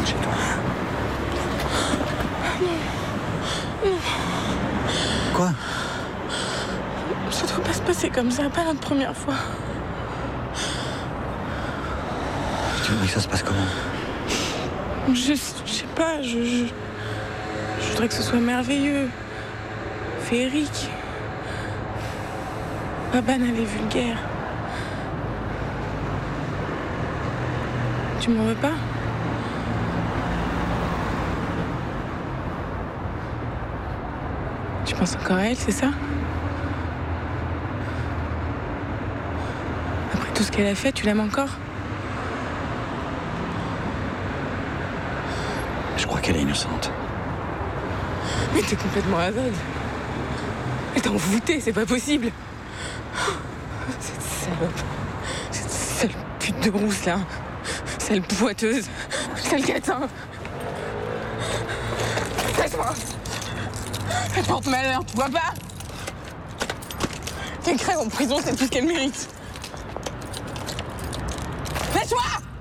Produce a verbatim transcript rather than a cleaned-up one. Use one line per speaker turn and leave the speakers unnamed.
rentre chez toi.
Non. Non.
Quoi?
Ça doit pas se passer comme ça, pas notre première fois.
Tu veux que ça se passe comment?
Je, je sais pas, je, je... Je voudrais que ce soit merveilleux. Féerique. Pas banal et vulgaire. Tu m'en veux pas? Tu penses encore à elle, c'est ça? Après tout ce qu'elle a fait, tu l'aimes encore?
Je crois qu'elle est innocente.
Mais t'es complètement aveugle. Elle t'a envoûté, c'est pas possible. Cette salope. Cette sale pute de rousse là. Sale boiteuse. Sale catin. Laisse-moi. Elle porte malheur, tu vois pas? Qu'elle crève en prison, c'est tout ce qu'elle mérite. Laisse-moi!